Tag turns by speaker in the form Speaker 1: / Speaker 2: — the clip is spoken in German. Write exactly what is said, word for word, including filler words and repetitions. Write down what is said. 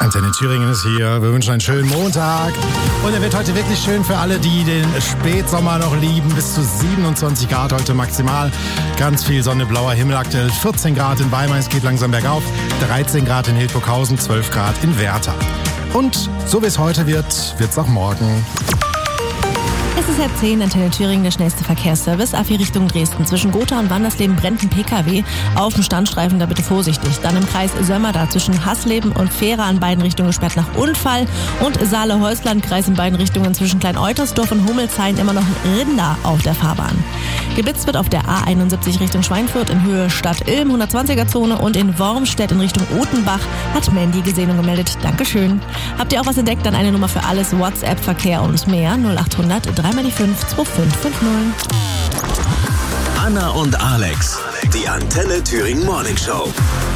Speaker 1: Antenne Thüringen ist hier. Wir wünschen einen schönen Montag. Und er wird heute wirklich schön für alle, die den Spätsommer noch lieben. Bis zu siebenundzwanzig Grad heute maximal. Ganz viel Sonne, blauer Himmel aktuell. vierzehn Grad in Weimar, es geht langsam bergauf. dreizehn Grad in Hildburghausen, zwölf Grad in Werther. Und so wie es heute wird, wird es auch morgen.
Speaker 2: Es ist halb zehn, Antenne Thüringen, der schnellste Verkehrsservice. A vier Richtung Dresden. Zwischen Gotha und Wandersleben brennt ein P K W. Auf dem Standstreifen, da bitte vorsichtig. Dann im Kreis Sömmerda zwischen Hassleben und Fähre an beiden Richtungen gesperrt nach Unfall. Und Saale-Häusland-Kreis in beiden Richtungen zwischen Klein-Eutersdorf und Hummelshain immer noch Rinder auf der Fahrbahn. Geblitzt wird auf der A einundsiebzig Richtung Schweinfurt in Höhe Stadt-Ilm, hundertzwanziger-Zone, und in Wormstedt in Richtung Otenbach hat Mandy gesehen und gemeldet. Dankeschön. Habt ihr auch was entdeckt? Dann eine Nummer für alles, WhatsApp, Verkehr und mehr. null achthundert drei mal die fünf zwei fünf fünf null.
Speaker 3: Anna und Alex, die Antenne Thüringen Morning Show.